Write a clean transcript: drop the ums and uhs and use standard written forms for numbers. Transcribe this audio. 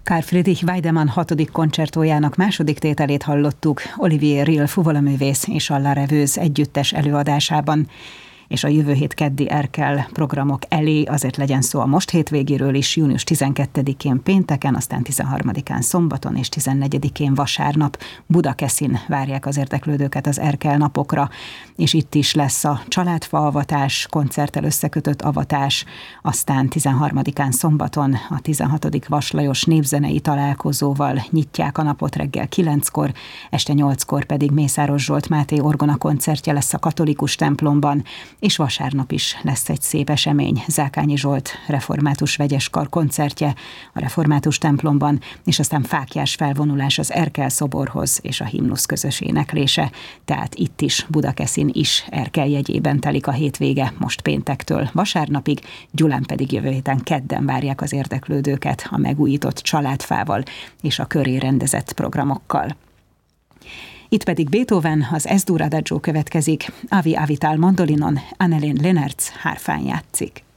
Carl Friedrich Wiedemann 6. koncertójának második tételét hallottuk Olivier Ril fuvoloművész és a La Rêveuse együttes előadásában, és a jövő hét keddi Erkel programok elé azért legyen szó a most hétvégéről is, június 12-én pénteken, aztán 13-án szombaton és 14-én vasárnap Budakeszin várják az érdeklődőket az Erkel napokra, és itt is lesz a családfa avatás, koncerttel összekötött avatás, aztán 13-án szombaton a 16. Vas Lajos népzenei találkozóval nyitják a napot reggel 9-kor, este 8-kor pedig Mészáros Zsolt Máté orgona koncertje lesz a katolikus templomban, és vasárnap is lesz egy szép esemény, Zákányi Zsolt református vegyeskar koncertje a református templomban, és aztán fáklyás felvonulás az Erkel szoborhoz és a himnusz közös éneklése, tehát itt is Budakeszin is Erkel jegyében telik a hétvége, most péntektől vasárnapig, Gyulán pedig jövő héten kedden várják az érdeklődőket a megújított családfával és a köré rendezett programokkal. Itt pedig Beethoven, az Es-dur adagio következik, Avi Avital mandolinon, Annelien Lennertz hárfán játszik.